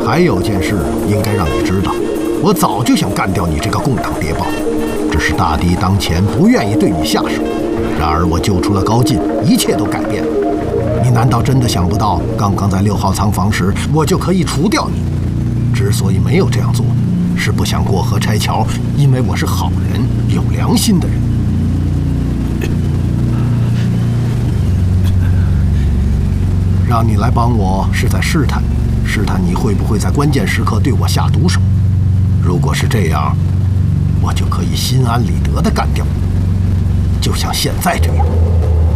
还有件事应该让你知道，我早就想干掉你这个共党谍报，只是大敌当前，不愿意对你下手。然而我救出了高进，一切都改变了。你难道真的想不到，刚刚在6号仓房时，我就可以除掉你？之所以没有这样做，是不想过河拆桥，因为我是好人，有良心的人。让你来帮我是在试探你会不会在关键时刻对我下毒手。如果是这样，我就可以心安理得地干掉你，就像现在这样。